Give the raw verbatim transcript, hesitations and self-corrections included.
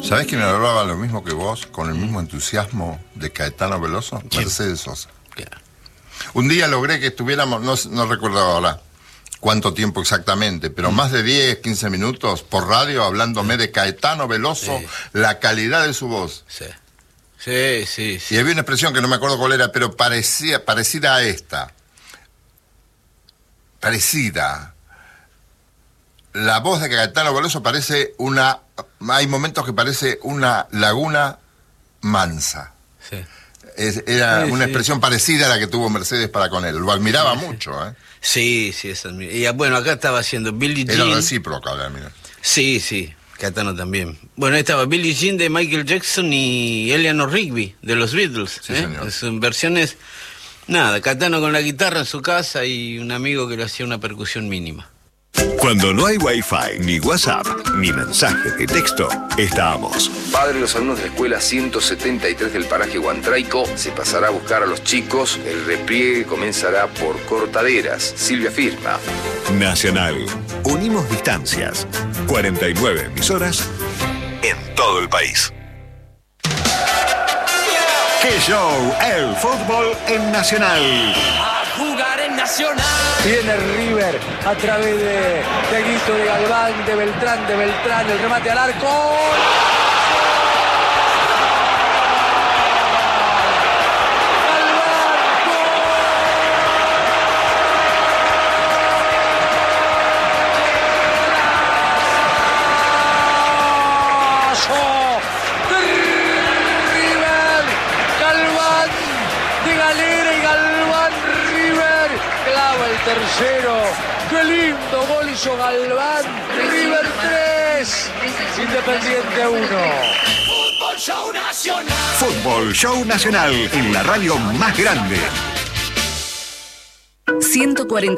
¿Sabés quién hablaba lo mismo que vos, con el mismo entusiasmo de Caetano Veloso? ¿Quién? Mercedes Sosa. Claro. Un día logré que estuviéramos, no, no recuerdo ahora cuánto tiempo exactamente, pero mm. más de diez, quince minutos por radio hablándome de Caetano Veloso, sí. La calidad de su voz. Sí. Sí, sí, sí. Y había una expresión que no me acuerdo cuál era, pero parecía, parecida a esta. Parecida. La voz de Caetano Veloso parece una... Hay momentos que parece una laguna mansa. Sí. Es, era sí, una sí. expresión parecida a la que tuvo Mercedes para con él. Lo admiraba sí, mucho, ¿eh? Sí, sí, es admir... Y bueno, acá estaba haciendo Billie Jean. Era recíproca la admiración. Sí, sí. Caetano también. Bueno, estaba Billie Jean de Michael Jackson y Eleanor Rigby de los Beatles. Sí, ¿eh? señor. Son versiones... Nada, Caetano con la guitarra en su casa y un amigo que le hacía una percusión mínima. Cuando no hay Wi-Fi, ni WhatsApp, ni mensajes de texto, estamos. Padre, los alumnos de la escuela ciento setenta y tres del paraje Huantraico se pasará a buscar a los chicos. El repliegue comenzará por Cortaderas. Silvia firma. Nacional. Unimos distancias. cuarenta y nueve emisoras en todo el país. ¡Qué show! El fútbol en Nacional. A jugar en Nacional. Viene River a través de Teguito, de Galván, de Beltrán, de Beltrán, el remate al arco. Tercero, qué lindo gol hizo Galván. River tres, Independiente uno. Fútbol Show Nacional. Fútbol Show Nacional en la radio más grande. ciento cuarenta